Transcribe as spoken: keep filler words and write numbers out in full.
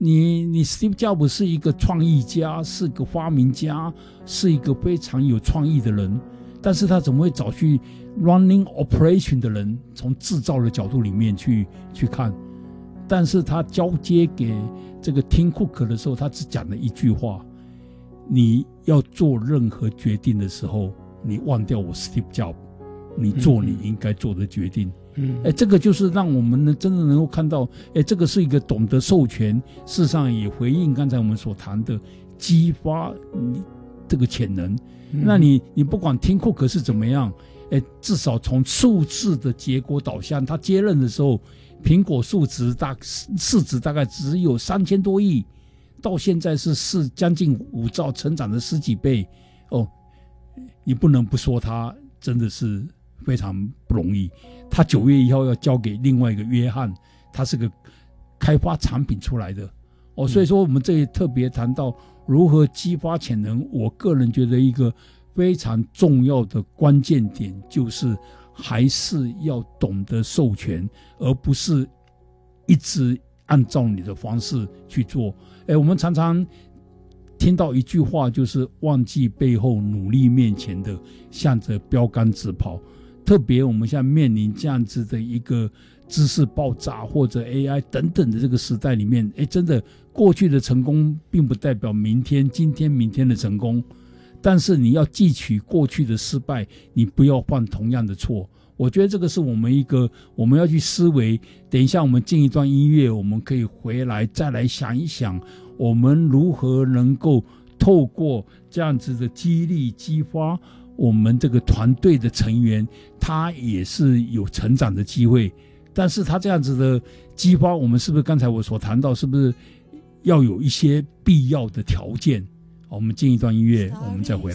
你你 Steve Jobs 是一个创意家，是个发明家，是一个非常有创意的人，但是他怎么会找去 running operation 的人，从制造的角度里面去去看？但是他交接给这个 Tim Cook 的时候，他只讲了一句话：你要做任何决定的时候，你忘掉我 Steve Jobs， 你做你应该做的决定。嗯，哎，这个就是让我们呢真的能够看到，哎，这个是一个懂得授权，事实上也回应刚才我们所谈的激发你这个潜能。嗯、那你你不管Tim Cook是怎么样，哎，至少从数字的结果导向，他接任的时候，苹果数值大市值大概只有三千多亿，到现在是是将近五兆，成长了十几倍。哦，你不能不说他真的是非常不容易。他九月一号要交给另外一个约翰，他是个开发产品出来的哦，所以说我们这里特别谈到如何激发潜能。我个人觉得一个非常重要的关键点就是还是要懂得授权，而不是一直按照你的方式去做。哎，我们常常听到一句话，就是忘记背后，努力面前的，向着标杆直跑。特别我们现在面临这样子的一个知识爆炸或者 A I 等等的这个时代里面，哎，真的过去的成功并不代表明天、今天、明天的成功，但是你要汲取过去的失败，你不要犯同样的错。我觉得这个是我们一个我们要去思维。等一下我们进一段音乐，我们可以回来再来想一想，我们如何能够透过这样子的激励激发我们这个团队的成员，他也是有成长的机会。但是他这样子的激发，我们是不是刚才我所谈到，是不是要有一些必要的条件？我们进一段音乐，我们再回来。